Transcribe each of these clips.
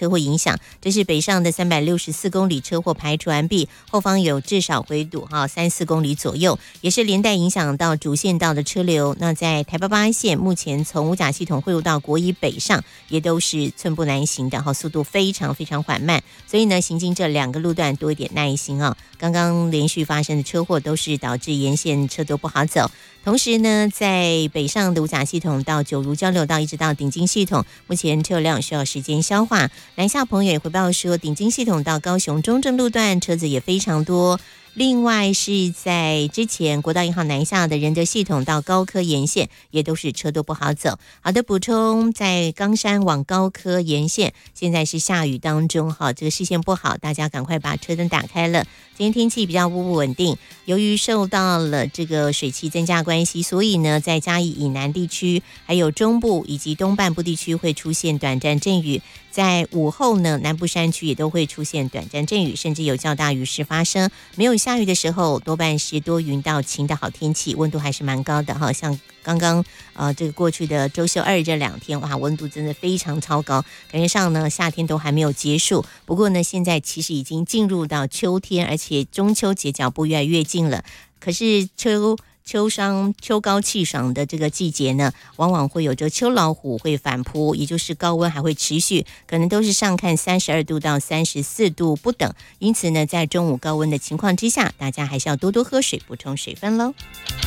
车祸影响。这是北上的364公里车祸排除完毕，后方有至少回堵3-4公里左右，也是连带影响到主线道的车流。那在台881线，目前从五甲系统汇入到国一北上，也都是寸步难行的速度非常非常缓慢。所以呢，行经这2个路段多一点耐心刚刚连续发生的车祸都是导致沿线车都不好走。同时呢，在北上的五甲系统到九如交流道一直到顶金系统，目前车辆需要时间消化。南下朋友也回报说，顶金系统到高雄中正路段车子也非常多。另外是在之前国道1号南下的仁德系统到高科沿线也都是车都不好走。好的，补充在冈山往高科沿线现在是下雨当中这个视线不好，大家赶快把车灯打开了。今天天气比较不稳定，由于受到了这个水汽增加关系，所以呢在嘉义以南地区还有中部以及东半部地区会出现短暂阵雨，在午后呢南部山区也都会出现短暂阵雨，甚至有较大雨势发生。没有下雨的时候多半是多云到晴的好天气，温度还是蛮高的像刚刚这个过去的周休2日这2天温度真的非常超高，感觉上呢夏天都还没有结束。不过呢现在其实已经进入到秋天，而且中秋节脚步越来越近了。可是秋高气爽的这个季节呢，往往会有着秋老虎会反扑，也就是高温还会持续，可能都是上看32度到34度不等。因此呢，在中午高温的情况之下，大家还是要多多喝水，补充水分咯。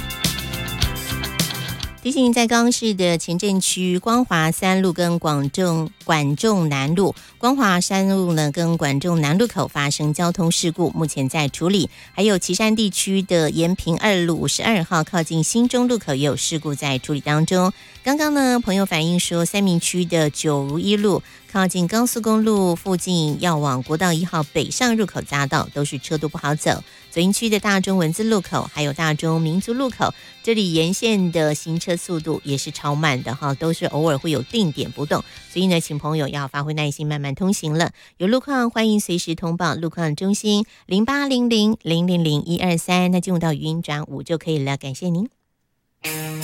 提醒在高雄市的前镇区光华3路跟管仲南路，光华3路呢跟管仲南路口发生交通事故，目前在处理。还有旗山地区的延平2路52号靠近新中路口也有事故在处理当中。刚刚呢，朋友反映说，三民区的九如一路靠近高速公路附近要往国道1号北上入口匝道，都是车都不好走。左营区的大中文字路口还有大中民族路口，这里沿线的行车速度也是超慢的都是偶尔会有定点不动，所以呢，请朋友要发挥耐心，慢慢通行了。有路况欢迎随时通报路况中心0800000123，那进入到语音转5就可以了，感谢您。